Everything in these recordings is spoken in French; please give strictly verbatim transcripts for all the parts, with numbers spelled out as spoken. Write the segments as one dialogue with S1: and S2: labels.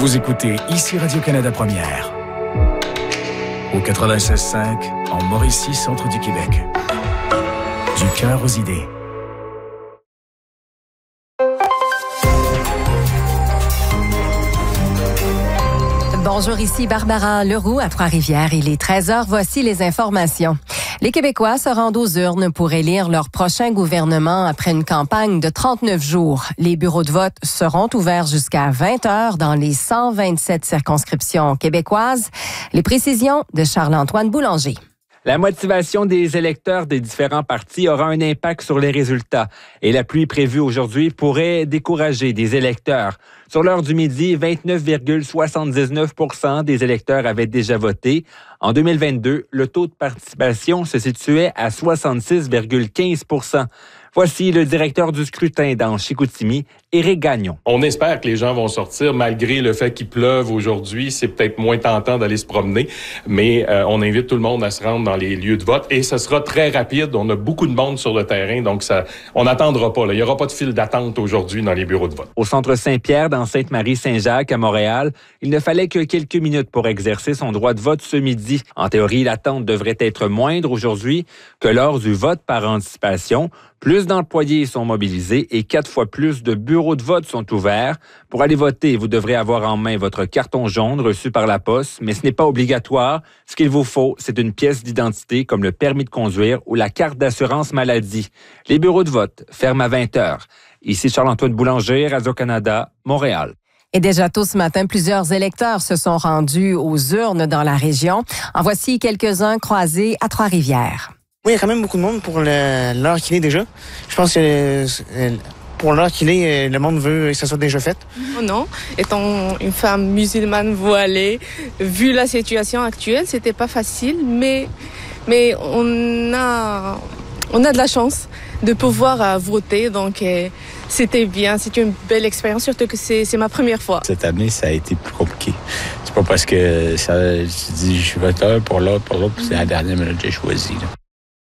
S1: Vous écoutez ici Radio-Canada Première. Au quatre-vingt-seize cinq, en Mauricie, centre du Québec. Du cœur aux idées.
S2: Bonjour, ici Barbara Leroux à Trois-Rivières. Il est treize heures. Voici les informations. Les Québécois se rendent aux urnes pour élire leur prochain gouvernement après une campagne de trente-neuf jours. Les bureaux de vote seront ouverts jusqu'à vingt heures dans les cent vingt-sept circonscriptions québécoises. Les précisions de Charles-Antoine Boulanger.
S3: La motivation des électeurs des différents partis aura un impact sur les résultats et la pluie prévue aujourd'hui pourrait décourager des électeurs. Sur l'heure du midi, vingt-neuf virgule soixante-dix-neuf pour cent des électeurs avaient déjà voté. En deux mille vingt-deux, le taux de participation se situait à soixante-six virgule quinze pour cent. Voici le directeur du scrutin dans Chicoutimi, Éric Gagnon.
S4: On espère que les gens vont sortir malgré le fait qu'il pleuve aujourd'hui. C'est peut-être moins tentant d'aller se promener, mais euh, on invite tout le monde à se rendre dans les lieux de vote et ce sera très rapide. On a beaucoup de monde sur le terrain, donc ça, on n'attendra pas. Là. Il n'y aura pas de file d'attente aujourd'hui dans les bureaux de vote.
S3: Au centre Saint-Pierre, dans Sainte-Marie-Saint-Jacques, à Montréal, il ne fallait que quelques minutes pour exercer son droit de vote ce midi. En théorie, l'attente devrait être moindre aujourd'hui que lors du vote par anticipation. Plus d'employés sont mobilisés et quatre fois plus de bureaux de vote sont ouverts. Pour aller voter, vous devrez avoir en main votre carton jaune reçu par la poste, mais ce n'est pas obligatoire. Ce qu'il vous faut, c'est une pièce d'identité comme le permis de conduire ou la carte d'assurance maladie. Les bureaux de vote ferment à vingt heures. Ici Charles-Antoine Boulanger, Radio-Canada, Montréal.
S2: Et déjà tôt ce matin, plusieurs électeurs se sont rendus aux urnes dans la région. En voici quelques-uns croisés à Trois-Rivières.
S5: Oui, il y a quand même beaucoup de monde pour le, l'heure qu'il est déjà. Je pense que euh, pour l'heure qu'il est, le monde veut que ça soit déjà fait.
S6: Oh non, étant une femme musulmane voilée, vu la situation actuelle, c'était pas facile, mais, mais on a, on a de la chance de pouvoir euh, voter, donc euh, c'était bien, c'était une belle expérience, surtout que c'est, c'est ma première fois.
S7: Cette année, ça a été plus compliqué. C'est pas parce que ça, je dis je suis voteur pour l'autre, pour l'autre, puis c'est la dernière minute que j'ai choisi. Là.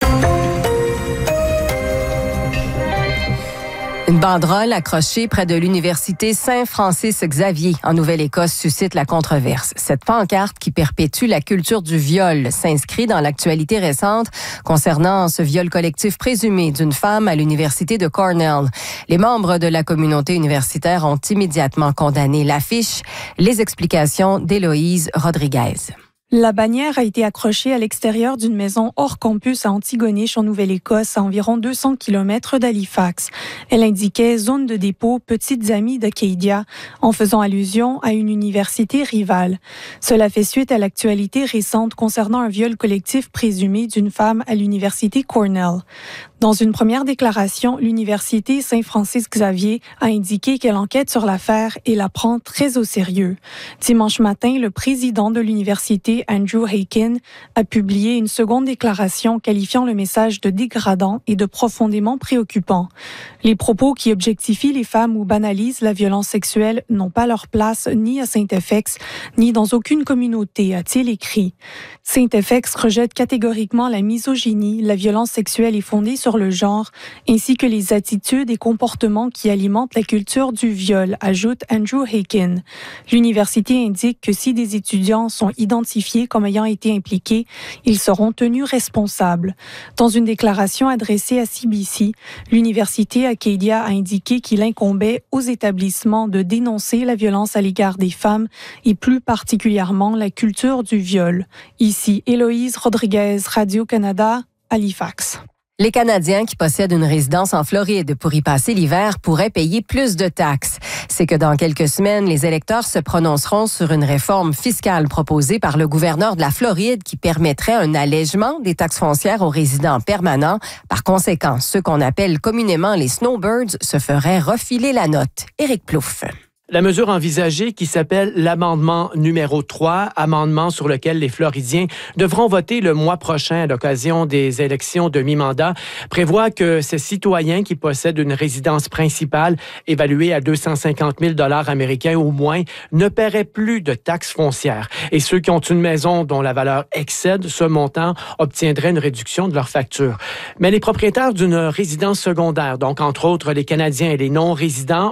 S2: Une banderole accrochée près de l'université Saint-Francis-Xavier en Nouvelle-Écosse suscite la controverse. Cette pancarte qui perpétue la culture du viol s'inscrit dans l'actualité récente concernant ce viol collectif présumé d'une femme à l'université de Cornell. Les membres de la communauté universitaire ont immédiatement condamné l'affiche. Les explications d'Héloïse Rodriguez.
S8: La bannière a été accrochée à l'extérieur d'une maison hors campus à Antigonish, en Nouvelle-Écosse, à environ deux cents kilomètres d'Halifax. Elle indiquait « Zone de dépôt, petites amies d'Acadia », en faisant allusion à une université rivale. Cela fait suite à l'actualité récente concernant un viol collectif présumé d'une femme à l'université Cornell. Dans une première déclaration, l'université Saint-Francis-Xavier a indiqué qu'elle enquête sur l'affaire et la prend très au sérieux. Dimanche matin, le président de l'université, Andrew Aiken, a publié une seconde déclaration qualifiant le message de dégradant et de profondément préoccupant. Les propos qui objectifient les femmes ou banalisent la violence sexuelle n'ont pas leur place ni à Saint-F X, ni dans aucune communauté, a-t-il écrit. Saint-F X rejette catégoriquement la misogynie, la violence sexuelle est fondée sur sur le genre, ainsi que les attitudes et comportements qui alimentent la culture du viol, ajoute Andrew Aiken. L'université indique que si des étudiants sont identifiés comme ayant été impliqués, ils seront tenus responsables. Dans une déclaration adressée à C B C, l'université Acadia a indiqué qu'il incombait aux établissements de dénoncer la violence à l'égard des femmes et plus particulièrement la culture du viol. Ici, Héloïse Rodriguez, Radio-Canada, Halifax.
S2: Les Canadiens qui possèdent une résidence en Floride pour y passer l'hiver pourraient payer plus de taxes. C'est que dans quelques semaines, les électeurs se prononceront sur une réforme fiscale proposée par le gouverneur de la Floride qui permettrait un allègement des taxes foncières aux résidents permanents. Par conséquent, ceux qu'on appelle communément les snowbirds se feraient refiler la note. Éric Plouffe.
S9: La mesure envisagée, qui s'appelle l'amendement numéro trois, amendement sur lequel les Floridiens devront voter le mois prochain à l'occasion des élections de mi-mandat, prévoit que ces citoyens qui possèdent une résidence principale évaluée à deux cent cinquante mille dollars américains ou moins ne paieraient plus de taxes foncières. Et ceux qui ont une maison dont la valeur excède ce montant obtiendraient une réduction de leur facture. Mais les propriétaires d'une résidence secondaire, donc entre autres les Canadiens et les non-résidents,